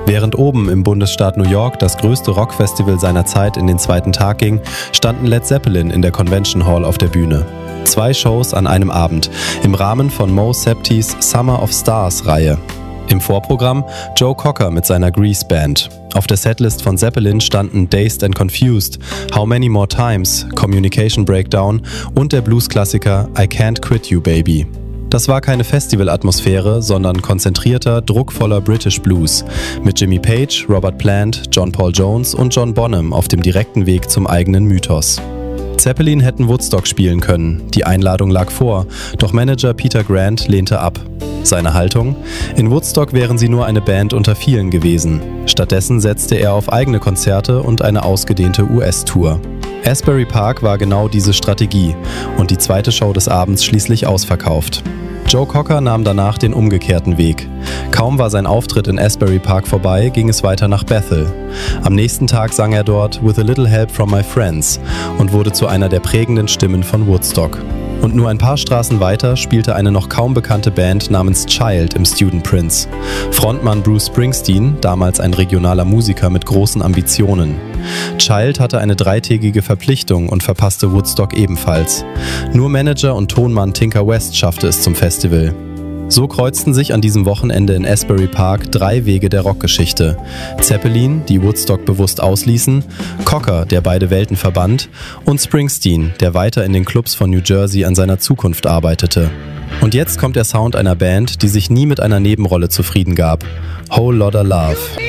Während oben im Bundesstaat New York das größte Rockfestival seiner Zeit in den zweiten Tag ging, standen Led Zeppelin in der Convention Hall auf der Bühne. 2 Shows an einem Abend im Rahmen von Mo Septis Summer of Stars-Reihe. Im Vorprogramm Joe Cocker mit seiner Grease Band. Auf der Setlist von Zeppelin standen Dazed and Confused, How Many More Times, Communication Breakdown und der Blues-Klassiker I Can't Quit You Baby. Das war keine Festivalatmosphäre, sondern konzentrierter, druckvoller British Blues mit Jimmy Page, Robert Plant, John Paul Jones und John Bonham auf dem direkten Weg zum eigenen Mythos. Zeppelin hätten Woodstock spielen können, die Einladung lag vor, doch Manager Peter Grant lehnte ab. Seine Haltung? In Woodstock wären sie nur eine Band unter vielen gewesen. Stattdessen setzte er auf eigene Konzerte und eine ausgedehnte US-Tour. Asbury Park war genau diese Strategie und die zweite Show des Abends schließlich ausverkauft. Joe Cocker nahm danach den umgekehrten Weg. Kaum war sein Auftritt in Asbury Park vorbei, ging es weiter nach Bethel. Am nächsten Tag sang er dort With a Little Help from My Friends und wurde zu einer der prägenden Stimmen von Woodstock. Und nur ein paar Straßen weiter spielte eine noch kaum bekannte Band namens Child im Student Prince. Frontmann Bruce Springsteen, damals ein regionaler Musiker mit großen Ambitionen. Child hatte eine 3-tägige Verpflichtung und verpasste Woodstock ebenfalls. Nur Manager und Tonmann Tinker West schaffte es zum Festival. So kreuzten sich an diesem Wochenende in Asbury Park 3 Wege der Rockgeschichte. Zeppelin, die Woodstock bewusst ausließen, Cocker, der beide Welten verband, und Springsteen, der weiter in den Clubs von New Jersey an seiner Zukunft arbeitete. Und jetzt kommt der Sound einer Band, die sich nie mit einer Nebenrolle zufrieden gab. Whole Lotta Love.